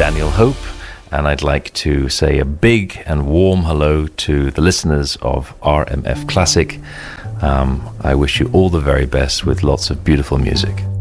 Daniel Hope, and I'd like to say a big and warm hello to the listeners of RMF Classic. I wish you all the very best with lots of beautiful music.